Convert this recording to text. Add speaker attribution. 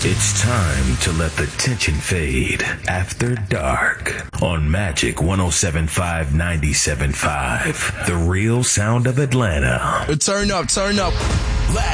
Speaker 1: It's time to let the tension fade after dark on Magic 107.5 97.5, the real sound of Atlanta.
Speaker 2: Turn up.